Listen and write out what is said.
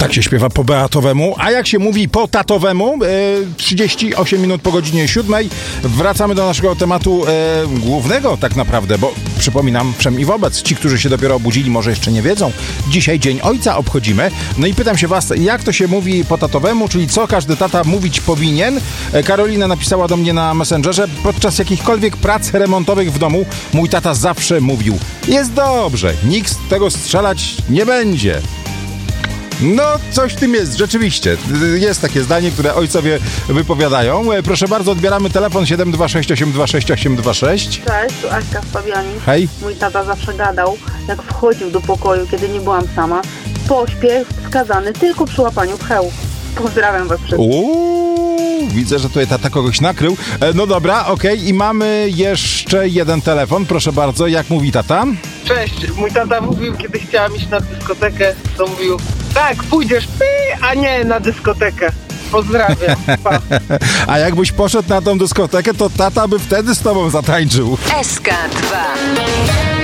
Tak się śpiewa po beatowemu, a jak się mówi po tatowemu, 38 minut po godzinie 7. Wracamy do naszego tematu głównego tak naprawdę, bo przypominam wszem i wobec, ci, którzy się dopiero obudzili, może jeszcze nie wiedzą, dzisiaj Dzień Ojca obchodzimy. No i pytam się was, jak to się mówi po tatowemu, czyli co każdy tata mówić powinien? Karolina napisała do mnie na Messengerze, podczas jakichkolwiek prac remontowych w domu mój tata zawsze mówił: jest dobrze, nikt z tego strzelać nie będzie. No, coś w tym jest, rzeczywiście. Jest takie zdanie, które ojcowie wypowiadają. Proszę bardzo, odbieramy telefon 726826826. Cześć, tu Aśka z Fabianin. Hej. Mój tata zawsze gadał, jak wchodził do pokoju, kiedy nie byłam sama. Pośpiech wskazany tylko przy łapaniu pcheł. Pozdrawiam was wszystkich. Widzę, że tutaj tata kogoś nakrył. No dobra, okej. I mamy jeszcze jeden telefon. Proszę bardzo, jak mówi tata? Cześć, mój tata mówił, kiedy chciałam iść na dyskotekę, to mówił: tak, pójdziesz a nie na dyskotekę. Pozdrawiam. Pa. A jakbyś poszedł na tą dyskotekę, to tata by wtedy z tobą zatańczył. SK2